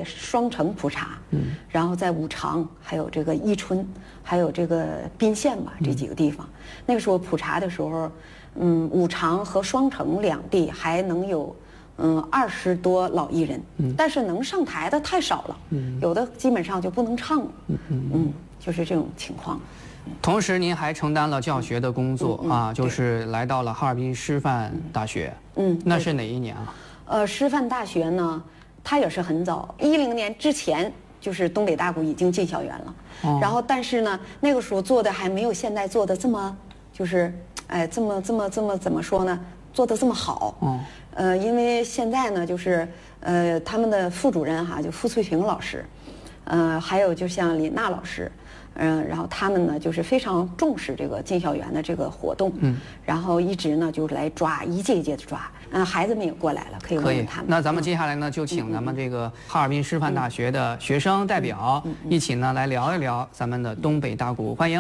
双城普查，然后在武昌，还有这个伊春，还有这个宾县吧，这几个地方。那个时候普查的时候，武昌和双城两地还能有20多老艺人，但是能上台的太少了，有的基本上就不能唱了，就是这种情况。 同时，您还承担了教学的工作啊，就是来到了哈尔滨师范大学。那是哪一年啊？ 师范大学呢，它也是很早，10年之前就是东北大鼓已经进校园了。然后，但是呢，那个时候做的还没有现在做的这么，就是这么怎么说呢？做的这么好。因为现在呢，就是他们的副主任哈，就傅翠萍老师，还有就像李娜老师。然后他们呢，就是非常重视这个进校园的这个活动，然后一直呢就来抓，一届一届的抓，孩子们也过来了，可以问问他们。 那咱们接下来呢，就请咱们这个哈尔滨师范大学的学生代表一起呢来聊一聊咱们的东北大鼓，欢迎。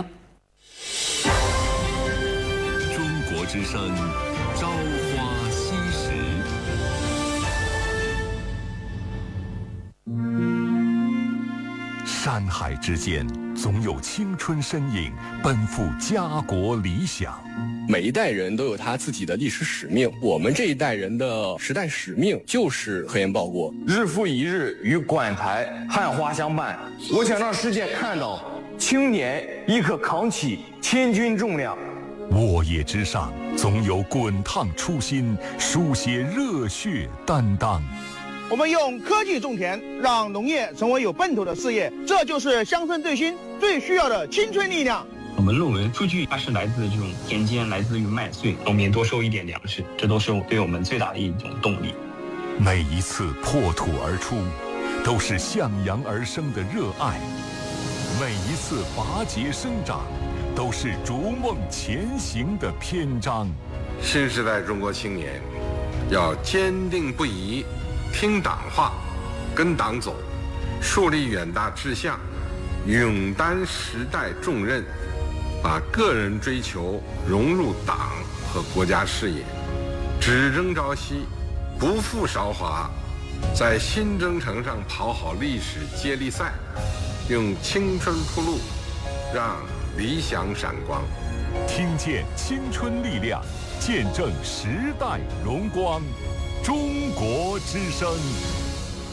中国之声，朝花夕拾。山海之间，总有青春身影奔赴家国理想。 每一代人都有他自己的历史使命，我们这一代人的时代使命就是和颜报国， 日复一日与馆台汉花相伴。我想让世界看到，青年亦可扛起千钧重量。 沃野之上，总有滚烫初心，书写热血担当。 我们用科技种田，让农业成为有奔头的事业，这就是乡村振兴最需要的青春力量。 我们论文数据它是来自这种田间，来自于麦穗，农民多收一点粮食，这都是对我们最大的一种动力。 每一次破土而出，都是向阳而生的热爱；每一次拔节生长，都是逐梦前行的篇章。 新时代中国青年要坚定不移听党话，跟党走，树立远大志向，勇担时代重任，把个人追求融入党和国家事业，只争朝夕，不负韶华，在新征程上跑好历史接力赛，用青春铺路，让理想闪光。 听见青春力量，见证时代荣光。中国之声。